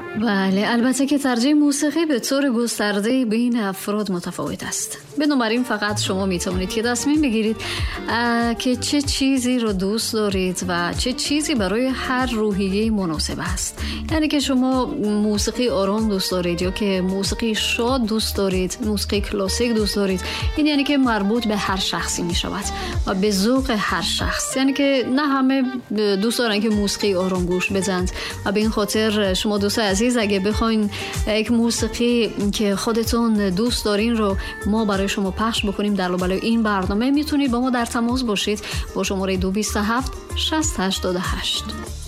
بله، البته که ترجیح موسیقی به طور گسترده بین افراد متفاوت است. بنابراین فقط شما میتونید که تصمیم بگیرید که چه چیزی رو دوست دارید و چه چیزی برای هر روحیه مناسب است. یعنی که شما موسیقی آرام دوست دارید یا که موسیقی شاد دوست دارید، موسیقی کلاسیک دوست دارید. این یعنی که مربوط به هر شخصی می شود و به ذوق هر شخص. یعنی که نه همه دوست دارن که موسیقی آرام گوش بدند و به این خاطر شما دوستان عزیز اگه بخواین یک موسیقی که خودتون دوست دارین رو ما برای شما پخش بکنیم در لابلای این برنامه، میتونید با ما در تماس باشید با شماره 227 6088.